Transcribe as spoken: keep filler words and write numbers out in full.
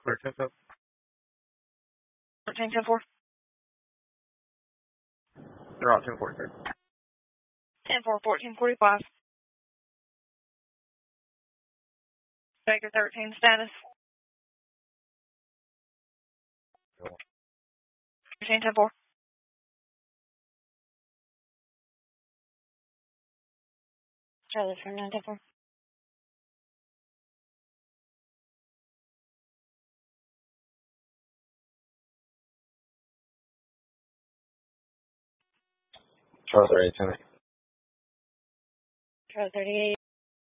Clear ten ten. Fourteen ten four. They're out ten forty three. Ten four fourteen forty five. Baker thirteen status. Fourteen ten four. Charlie for nine ten four. Charlie thirty eight ten eight. Charlie thirty eight.